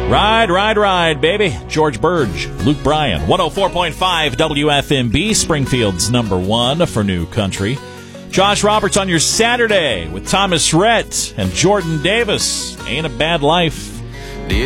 Ride, baby. George Burge, Luke Bryan, 104.5 WFMB, Springfield's number one for new country. Josh Roberts on your Saturday with Thomas Rhett and Jordan Davis. Ain't a Bad Life.